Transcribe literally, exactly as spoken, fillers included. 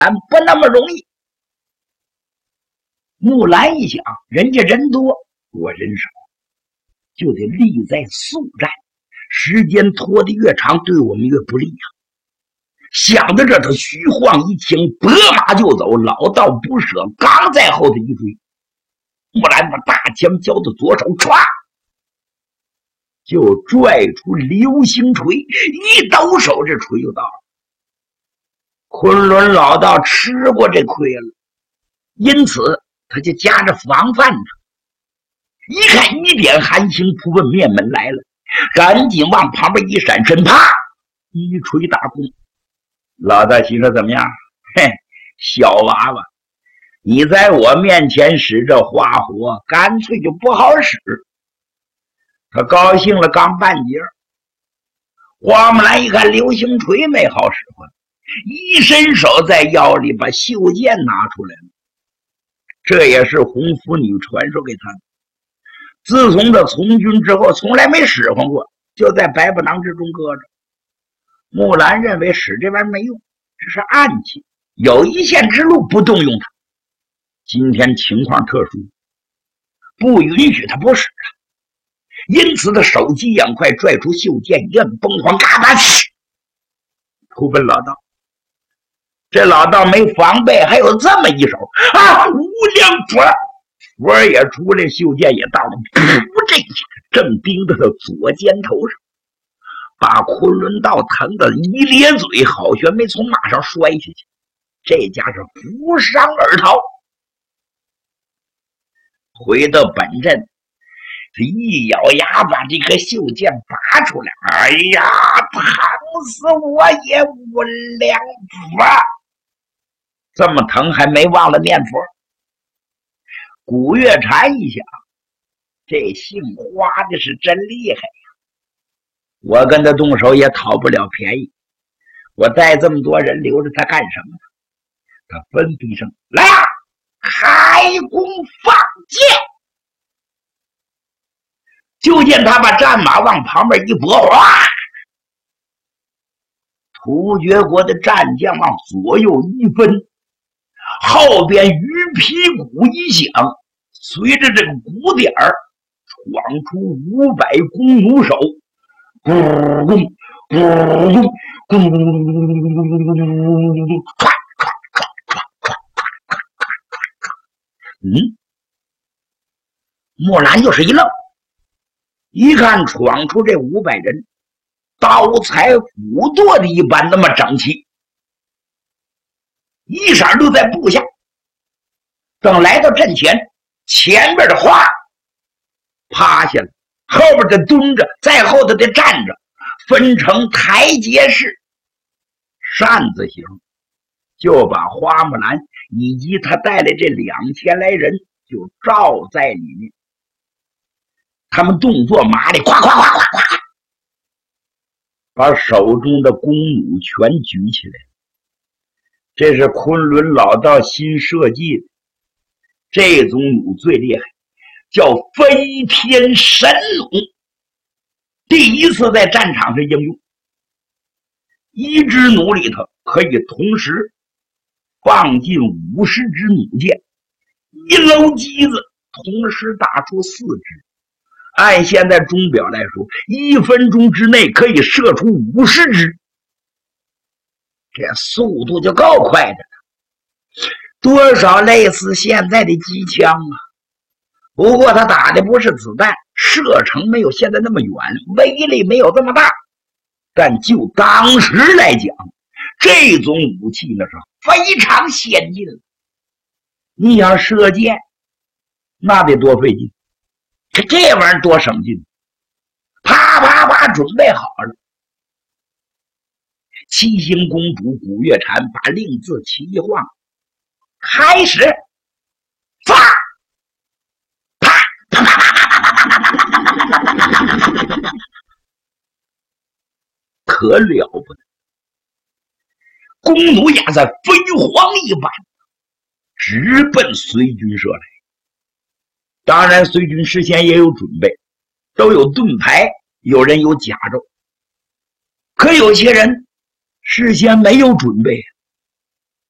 俺不那么容易。木兰一想，人家人多，我人少，就得力在速战，时间拖得越长，对我们越不利啊。想到这，他虚晃一枪，拨马就走，老道不舍，刚在后头一追，木兰把大枪交到左手，歘，就拽出流星锤，一抖手，这锤就到了。昆仑老道吃过这亏了，因此他就夹着防范着。一看一点寒星扑奔面门来了，赶紧往旁边一闪身，啪，一锤打空。老道心说怎么样？嘿，小娃娃，你在我面前使这花活，干脆就不好使。他高兴了刚半截，花木兰一看流星锤没好使唤，一伸手在腰里把袖剑拿出来了。这也是红拂女传授给他的，自从这从军之后从来没使唤过，就在百宝囊之中搁着。木兰认为使这玩意儿没用，这是暗器，有一线之路不动用它。今天情况特殊，不允许他不使啊。因此他手疾眼快，拽出袖剑，一摁崩簧，嘎巴扑奔老道。这老道没防备，还有这么一手啊！无量佛，佛也出来，袖剑也到了，噗，这一下正钉到他左肩头上，把昆仑道疼得一咧嘴，好悬没从马上摔下去。这家是负伤而逃，回到本阵，一咬牙把这个袖剑拔出来。哎呀，疼死我也无量佛！这么疼还没忘了念佛。古月禅一想，这姓花的是真厉害呀！我跟他动手也讨不了便宜，我带这么多人留着他干什么呢？他吩咐一声：“来啊，开弓放箭！”就见他把战马往旁边一拨，哗！突厥国的战将往左右一分，后边鱼皮鼓一响，随着这个鼓点儿闯出五百弓弩手，咕咕咕咕咕咕，嗯，木兰就是一愣，一看闯出这五百人，刀裁斧剁的一般那么整齐，一闪都在部下。等来到阵前，前边的花趴下了，后边的蹲着，在后头的站着，分成台阶式扇子形，就把花木兰以及他带来这两千来人就罩在里面。他们动作麻利，咵咵咵咵咵，把手中的弓弩全举起来。这是昆仑老道新设计的，这种弩最厉害，叫飞天神弩，第一次在战场上应用。一支弩里头可以同时放进五十支弩箭，一搂机子同时打出四支。按现在钟表来说，一分钟之内可以射出五十支，这速度就够快的了，多少类似现在的机枪啊。不过他打的不是子弹，射程没有现在那么远，威力没有这么大，但就当时来讲，这种武器那是非常先进了。你想射箭，那得多费劲，这这玩意儿多省劲，啪啪啪准备好了。七星公主古月禅把令字旗一晃，开始，发，啪啪啪啪啪啪啪啪啪啪啪，可了不得！弓弩呀在飞蝗一般，直奔随军射来。当然随军事先也有准备，都有盾牌，有人有甲胄，可有些人事先没有准备，